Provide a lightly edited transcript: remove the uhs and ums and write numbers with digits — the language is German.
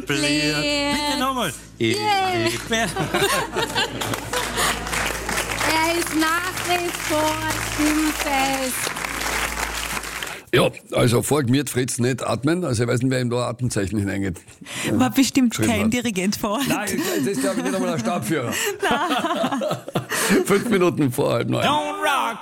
etabliert. Bitte nochmal. Er ist nach wie vor stimmfest. Ja, also vorgemiert Fritz nicht atmen, also ich weiß nicht, wer ihm da ein Atemzeichen hineingeht. War bestimmt geschrieben kein hat. Dirigent vor Ort. Nein, das ist glaube ich nicht einmal ein Stabführer. 5 Minuten vor 8:30. Don't rock